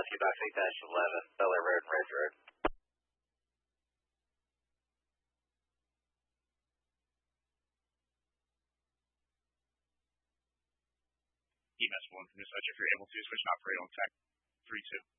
Rescue Box 8-11, Bel Air Road and Ridge Road. EMS 1 from dispatch, if you're able to switch to operator on tech 3-2.